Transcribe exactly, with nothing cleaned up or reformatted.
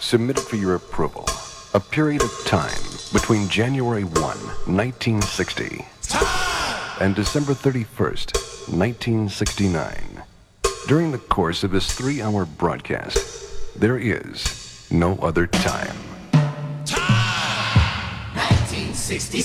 submitted for your approval a period of time between January first, nineteen sixty and December thirty-first, nineteen sixty-nine. During the course of this three-hour broadcast, there is no other time. nineteen sixty-six.